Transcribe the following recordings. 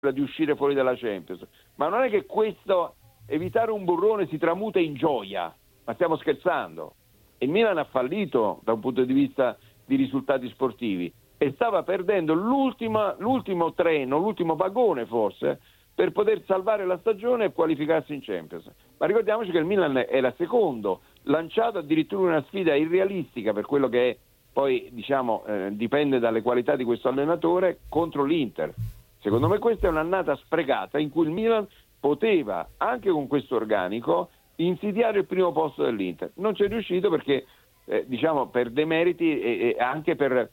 di uscire fuori dalla Champions, ma non è che questo evitare un burrone si tramuta in gioia, ma stiamo scherzando. Il Milan ha fallito da un punto di vista di risultati sportivi e stava perdendo l'ultimo treno, l'ultimo vagone forse, per poter salvare la stagione e qualificarsi in Champions. Ma ricordiamoci che il Milan era secondo, lanciato addirittura una sfida irrealistica per quello che è, poi dipende dalle qualità di questo allenatore, contro l'Inter. Secondo me questa è un'annata sprecata in cui il Milan poteva, anche con questo organico, insidiare il primo posto dell'Inter. Non ci è riuscito perché, per demeriti e anche per,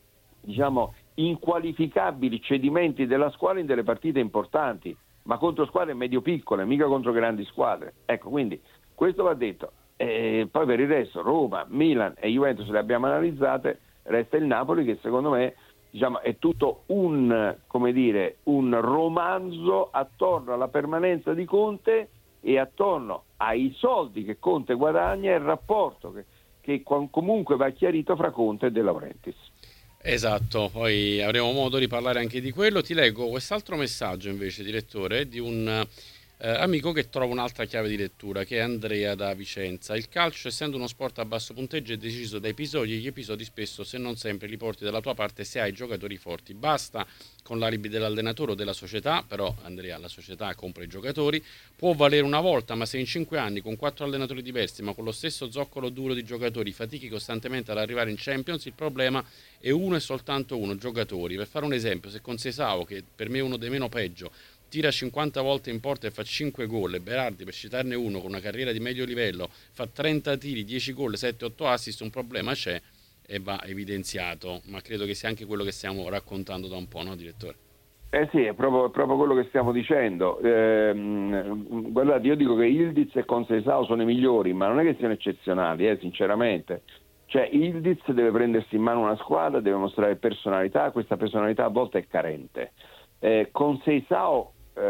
inqualificabili cedimenti della squadra in delle partite importanti, ma contro squadre medio-piccole, mica contro grandi squadre. Ecco, quindi questo va detto. E poi per il resto Roma, Milan e Juventus le abbiamo analizzate, resta il Napoli che secondo me è tutto un romanzo attorno alla permanenza di Conte e attorno ai soldi che Conte guadagna e il rapporto che comunque va chiarito fra Conte e De Laurentiis. Esatto, poi avremo modo di parlare anche di quello. Ti leggo quest'altro messaggio invece, direttore, di un amico che trova un'altra chiave di lettura, che è Andrea da Vicenza. Il calcio, essendo uno sport a basso punteggio, è deciso da episodi, e gli episodi spesso, se non sempre, li porti dalla tua parte se hai giocatori forti. Basta con l'alibi dell'allenatore o della società, però Andrea, la società compra i giocatori, può valere una volta, ma se in 5 anni con 4 allenatori diversi, ma con lo stesso zoccolo duro di giocatori, fatichi costantemente ad arrivare in Champions, il problema è uno e soltanto uno: giocatori. Per fare un esempio, se con Seisao, che per me è uno dei meno peggio, tira 50 volte in porta e fa 5 gol, e Berardi, per citarne uno, con una carriera di medio livello, fa 30 tiri, 10 gol, 7-8 assist, un problema c'è e va evidenziato, ma credo che sia anche quello che stiamo raccontando da un po', no, direttore? Sì, è proprio quello che stiamo dicendo. Guardate, io dico che Ildiz e Conceição sono i migliori, ma non è che siano eccezionali, sinceramente. Cioè, Ildiz deve prendersi in mano una squadra, deve mostrare personalità, questa personalità a volte è carente. Conceição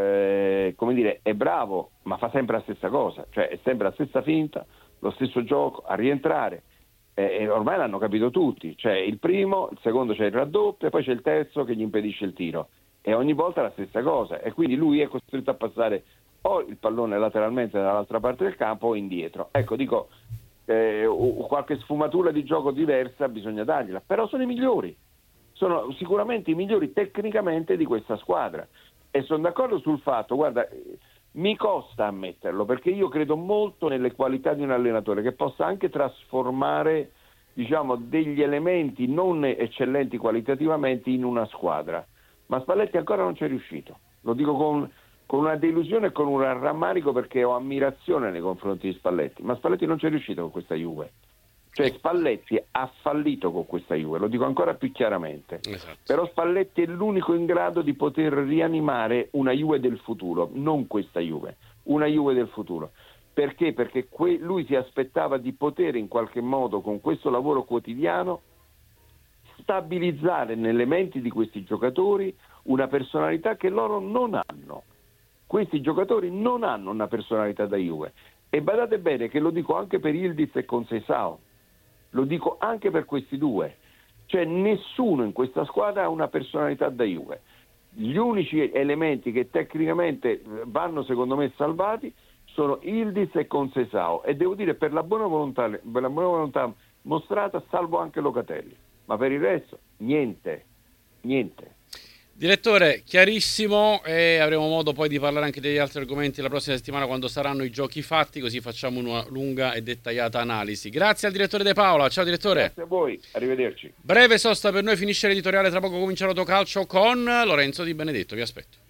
è bravo, ma fa sempre la stessa cosa, cioè è sempre la stessa finta, lo stesso gioco a rientrare, e ormai l'hanno capito tutti, c'è il primo, il secondo c'è il raddoppio e poi c'è il terzo che gli impedisce il tiro, e ogni volta la stessa cosa, e quindi lui è costretto a passare o il pallone lateralmente dall'altra parte del campo o indietro. Ecco, dico, qualche sfumatura di gioco diversa bisogna dargliela, però sono i migliori, sono sicuramente i migliori tecnicamente di questa squadra. E sono d'accordo sul fatto, guarda, mi costa ammetterlo, perché io credo molto nelle qualità di un allenatore che possa anche trasformare, degli elementi non eccellenti qualitativamente in una squadra. Ma Spalletti ancora non ci è riuscito. Lo dico con una delusione e con un rammarico, perché ho ammirazione nei confronti di Spalletti. Ma Spalletti non ci è riuscito con questa Juve. Cioè Spalletti ha fallito con questa Juve, lo dico ancora più chiaramente. Esatto. Però Spalletti è l'unico in grado di poter rianimare una Juve del futuro, non questa Juve, una Juve del futuro. Perché? Perché lui si aspettava di poter in qualche modo, con questo lavoro quotidiano, stabilizzare nelle menti di questi giocatori una personalità che loro non hanno. Questi giocatori non hanno una personalità da Juve. E badate bene che lo dico anche per Ildiz e Conceição. Lo dico anche per questi due, cioè nessuno in questa squadra ha una personalità da Juve. Gli unici elementi che tecnicamente vanno secondo me salvati sono Ildiz e Conceição, e devo dire per la buona volontà mostrata salvo anche Locatelli, ma per il resto niente. Direttore, chiarissimo, e avremo modo poi di parlare anche degli altri argomenti la prossima settimana quando saranno i giochi fatti, così facciamo una lunga e dettagliata analisi. Grazie al direttore De Paola. Ciao direttore. Grazie a voi, arrivederci. Breve sosta per noi, finisce l'editoriale, tra poco comincia Rotocalcio con Lorenzo Di Benedetto, vi aspetto.